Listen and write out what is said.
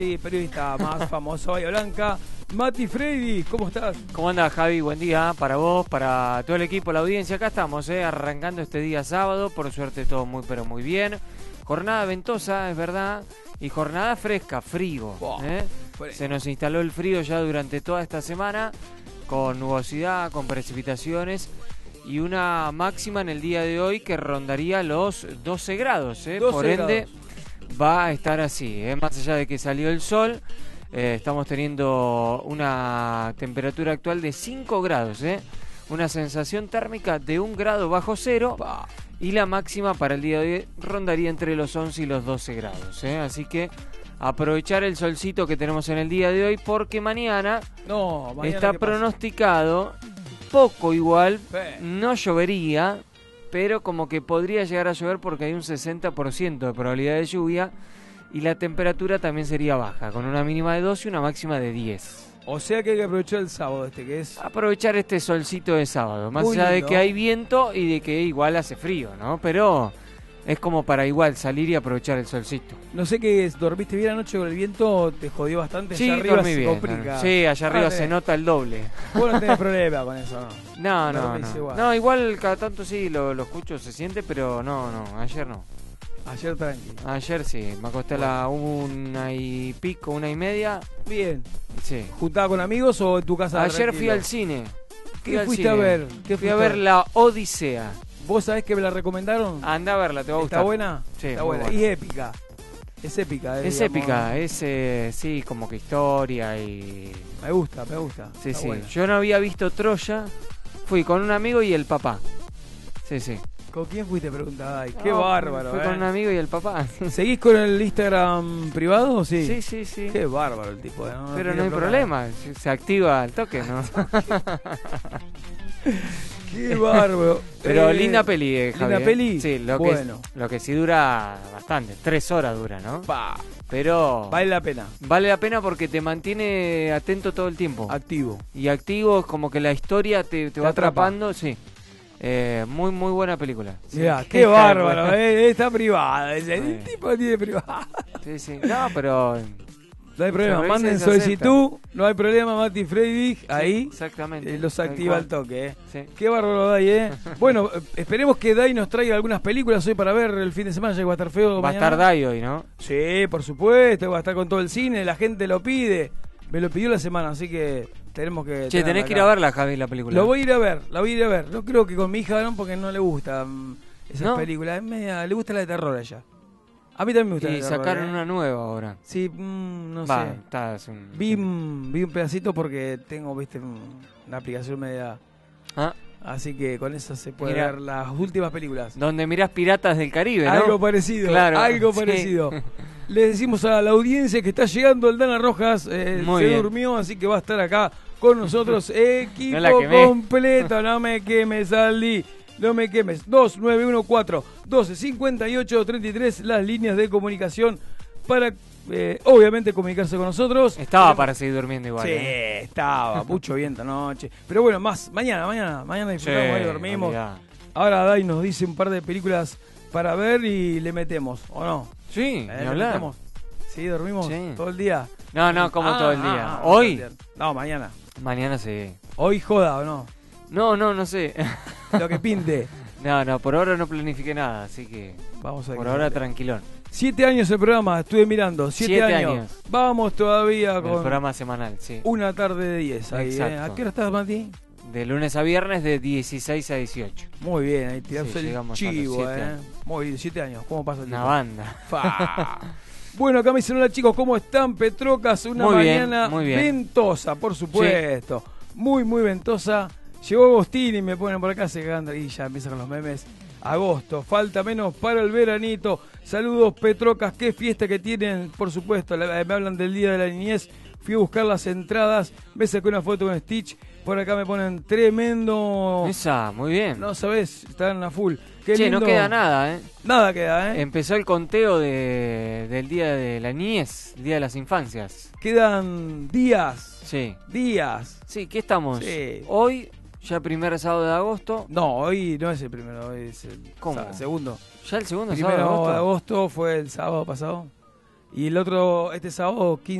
Sí, periodista más famoso, Bahía Blanca, Mati Freddy, ¿cómo estás? ¿Cómo andás, Javi? Buen día para vos, para todo el equipo, la audiencia. Acá estamos, arrancando este día sábado. Por suerte todo muy, pero muy bien. Jornada ventosa, es verdad. Y jornada fresca, frío. Wow. Se nos instaló el frío ya durante toda esta semana, con nubosidad, con precipitaciones y una máxima en el día de hoy que rondaría los 12 grados. 12 Por ende, grados. va a estar así. Más allá de que salió el sol, estamos teniendo una temperatura actual de 5 grados. Una sensación térmica de 1 grado bajo cero. Y la máxima para el día de hoy rondaría entre los 11 y los 12 grados. Así que aprovechar el solcito que tenemos en el día de hoy, porque mañana está pronosticado poco igual, no llovería, pero como que podría llegar a llover porque hay un 60% de probabilidad de lluvia y la temperatura también sería baja, con una mínima de 12 y una máxima de 10. O sea que hay que aprovechar el sábado que es... Aprovechar este solcito de sábado, más Muy allá lindo. de que hay viento y de que igual hace frío, ¿no? Pero es como para igual salir y aprovechar el solcito. No sé qué es, ¿dormiste bien anoche con el viento? ¿Te jodió bastante? Sí, allá arriba dormí se bien. complica. Sí, allá arriba tenés- se nota el doble. Vos no tenés problema con eso, ¿no? No. Dormís igual. No, igual cada tanto sí lo escucho, se siente, pero no, ayer no. Ayer tranqui. Ayer sí, me acosté a la 1:30, 1:30. Bien. Sí. ¿Juntaba con amigos o en tu casa? Ayer fui tranquilo? al cine. ¿Qué fuiste a ver? ¿Qué Fui a fuiste ver la Odisea. ¿Vos sabés que me la recomendaron? Anda a verla, te va a gustar. ¿Está buena? Sí, Está muy buena. buena. Y épica. Es épica. Es digamos. épica, es sí, como que historia y... Me gusta. Sí, Está sí. buena. Yo no había visto Troya. Fui con un amigo y el papá. Sí. ¿Con quién fuiste? Preguntaba. Ay, qué No, bárbaro. Fui con un amigo y el papá. ¿Seguís con el Instagram privado? Sí. Sí. Qué bárbaro el tipo. ¿no? Pero Tiene no hay problema, se activa al toque, ¿no? Qué bárbaro. Pero linda peli, Javi. ¿Linda peli? Sí, Bueno. lo que sí dura bastante, 3 horas dura, ¿no? Pa. Pero Vale la pena. vale la pena porque te mantiene atento todo el tiempo. Activo. Y activo, es como que la historia te va atrapa. atrapando, sí. Muy buena película. Sí. Mirá, qué bárbaro. Está privada. El Sí. tipo tiene privada. Sí. No, pero... No hay problema. Se revisa Manden y se solicitud. No hay problema, Mati Freddy. Ahí. Exactamente. Los tal activa cual. al toque. Sí. Qué bárbaro Dai, Bueno, esperemos que Dai nos traiga algunas películas hoy para ver el fin de semana, ya que va a estar feo Va a mañana. estar Dai hoy, ¿no? Sí, por supuesto, va a estar con todo el cine, la gente lo pide. Me lo pidió la semana, así que tenemos que... Che, tenés que ir a verla, Javi, la película. Lo voy a ir a ver, la voy a ir a ver. No creo que con mi hija, ¿no? Porque no le gustan esas ¿No? películas. Es media, le gusta la de terror a ella. A mí también me gusta la Y de terror. sacaron una nueva ahora. Sí, no Va, sé. está, es un... Vi un pedacito porque tengo, viste, una aplicación media... Ah, Así que con eso se puede Mirá. ver las últimas películas. donde mirás Piratas del Caribe, ¿no? Algo parecido, Claro, algo sí. parecido. Le decimos a la audiencia que está llegando el Dana Rojas, Muy se bien. durmió, así que va a estar acá con nosotros. Equipo No la quemé. completo, no me quemes, Aldi, no me quemes. 2914-1258-33, las líneas de comunicación para, obviamente, comunicarse con nosotros. Estaba para seguir durmiendo igual. Sí, estaba, mucho viento anoche. Pero bueno, mañana disfrutamos y dormimos. Olvidá. Ahora Dai nos dice un par de películas para ver y le metemos, ¿o no? Sí, ni ¿Le hablar. metemos? Sí, dormimos Sí. todo el día. No, como todo el día. todo Hoy, el día. No, mañana. mañana sí. Hoy joda, ¿o no? No sé. Lo que pinte. No, por ahora no planifiqué nada, así que Vamos a ver. por qué ahora sale. tranquilón. 7 años el programa, estuve mirando. 7 7 años. años. Vamos todavía El con programa semanal, sí. una tarde de 10 ahí. Exacto. ¿A qué hora estás, Mati? De lunes a viernes de 16 a 18. Muy bien, ahí tiramos Sí, el llegamos a los chivo, 7 años. Muy bien, 7 años. ¿Cómo pasa el Una tiempo? banda. Fa. Bueno, acá me dicen, hola chicos, ¿cómo están? Petrocas, una Muy bien, mañana muy bien. ventosa, por supuesto. Muy ventosa. Llegó Agostín y me ponen por acá, se cagan y ya empiezan con los memes. Agosto, falta menos para el veranito. Saludos Petrocas, qué fiesta que tienen, por supuesto. Me hablan del Día de la Niñez. Fui a buscar las entradas, me saqué una foto con Stitch. Por acá me ponen tremendo. Esa, muy bien. No sabés, están a full. Qué Che, lindo. no queda nada, Nada queda, Empezó el conteo del Día de la Niñez, el Día de las Infancias. Quedan días. Sí. Sí, ¿qué estamos? Sí. Hoy, ya primer sábado de agosto. No, hoy no es el primero, hoy es el ¿Cómo? segundo. ¿Ya el segundo Primero sábado de de agosto? agosto fue el sábado pasado. Y el otro, este sábado, 15